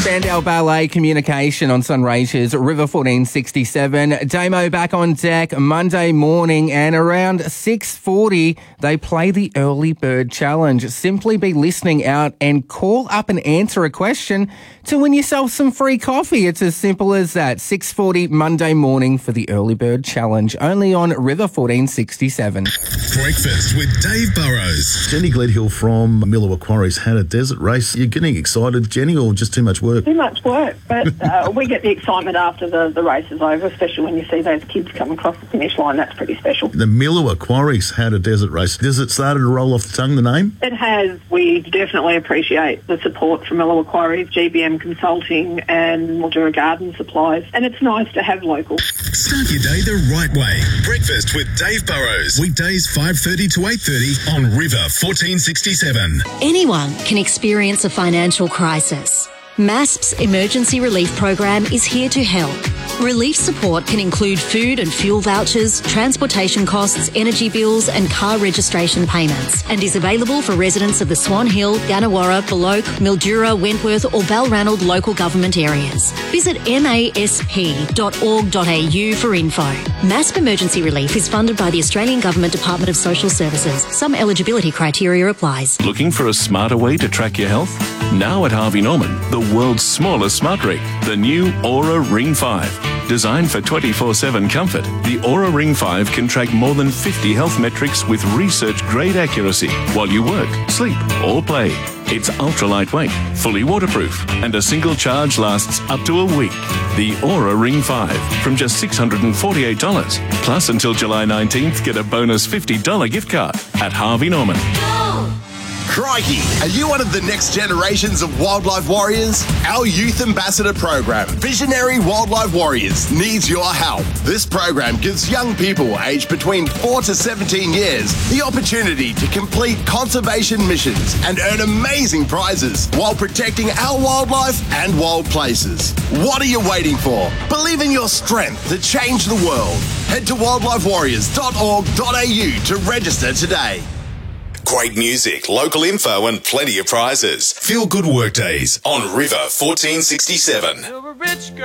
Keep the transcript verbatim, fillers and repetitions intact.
Spandau Ballet Communication on Sunraysia's River fourteen sixty-seven. Damo back on deck Monday morning, and around six forty they play the Early Bird Challenge. Simply be listening out and call up and answer a question to win yourself some free coffee. It's as simple as that. six forty Monday morning for the Early Bird Challenge, only on River fourteen sixty-seven. Breakfast with Dave Burrows. Jenny Gledhill from Millawa Quarries had a desert race. You're getting excited, Jenny, or just too much work? Too much work, but uh, we get the excitement after the, the race is over, especially when you see those kids come across the finish line. That's pretty special. The Millawa Quarries had a desert race. Does it start to roll off the tongue, the name? It has. We definitely appreciate the support from Millawa Quarries, G B M Consulting and Mildura Garden Supplies, and it's nice to have local. Start your day the right way. Breakfast with Dave Burrows. Weekdays five thirty to eight thirty on River fourteen sixty-seven. Anyone can experience a financial crisis. M A S P's Emergency Relief Program is here to help. Relief support can include food and fuel vouchers, transportation costs, energy bills and car registration payments, and is available for residents of the Swan Hill, Gannawarra, Baloke, Mildura, Wentworth or Balranald local government areas. Visit M A S P dot org dot A U for info. M A S P Emergency Relief is funded by the Australian Government Department of Social Services. Some eligibility criteria applies. Looking for a smarter way to track your health? Now at Harvey Norman, the world's smallest smart ring, the new Aura Ring five. Designed for twenty-four seven comfort, the Aura Ring five can track more than fifty health metrics with research-grade accuracy while you work, sleep or play. It's ultra lightweight, fully waterproof, and a single charge lasts up to a week. The Aura Ring five from just six hundred forty-eight dollars. Plus, until July nineteenth, get a bonus fifty dollars gift card at Harvey Norman. Crikey! Are you one of the next generations of wildlife warriors? Our Youth Ambassador program, Visionary Wildlife Warriors, needs your help. This program gives young people aged between four to seventeen years the opportunity to complete conservation missions and earn amazing prizes while protecting our wildlife and wild places. What are you waiting for? Believe in your strength to change the world. Head to wildlife warriors dot org dot A U to register today. Great music, local info and plenty of prizes. Feel good work days on River fourteen sixty-seven.